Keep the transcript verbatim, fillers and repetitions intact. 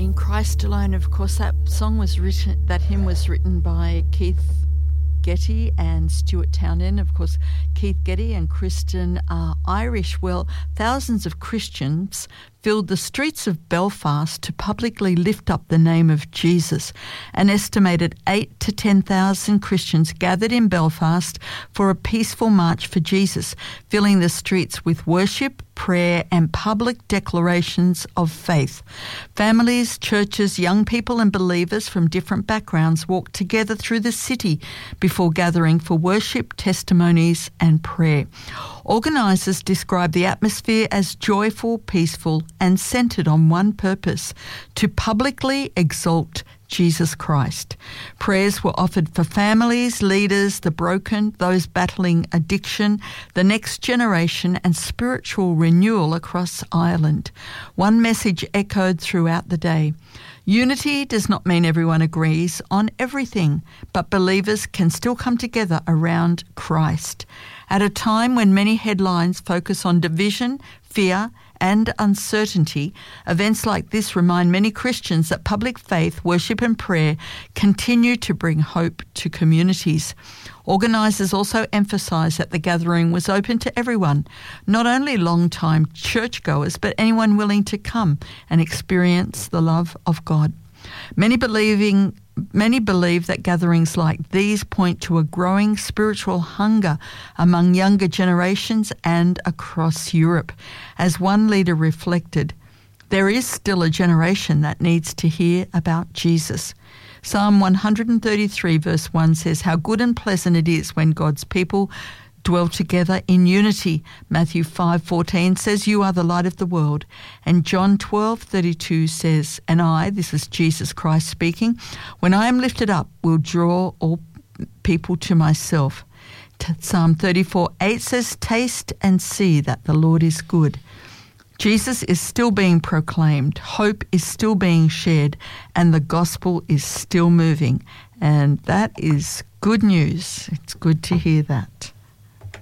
In Christ Alone, of course, that song was written, that hymn was written by Keith Getty and Stuart Townend. Of course, Keith Getty and Kristen are Irish. Well, thousands of Christians filled the streets of Belfast to publicly lift up the name of Jesus. An estimated eight to ten thousand Christians gathered in Belfast for a peaceful march for Jesus, filling the streets with worship, prayer and public declarations of faith. Families, churches, young people and believers from different backgrounds walked together through the city before gathering for worship, testimonies and prayer. Organisers describe the atmosphere as joyful, peaceful and centred on one purpose: to publicly exalt Jesus Christ. Prayers were offered for families, leaders, the broken, those battling addiction, the next generation and spiritual renewal across Ireland. One message echoed throughout the day: unity does not mean everyone agrees on everything, but believers can still come together around Christ. At a time when many headlines focus on division, fear and uncertainty, events like this remind many Christians that public faith, worship and prayer continue to bring hope to communities. Organisers also emphasised that the gathering was open to everyone, not only long-time churchgoers, but anyone willing to come and experience the love of God. Many believing Many believe that gatherings like these point to a growing spiritual hunger among younger generations and across Europe. As one leader reflected, there is still a generation that needs to hear about Jesus. Psalm one thirty-three verse one says, "How good and pleasant it is when God's people dwell together in unity." Matthew five fourteen says, "You are the light of the world." And John twelve thirty-two says, "And I," this is Jesus Christ speaking, "when I am lifted up, will draw all people to myself." Psalm thirty-four eight says, "Taste and see that the Lord is good." Jesus is still being proclaimed, hope is still being shared, and the gospel is still moving. And that is good news. It's good to hear that.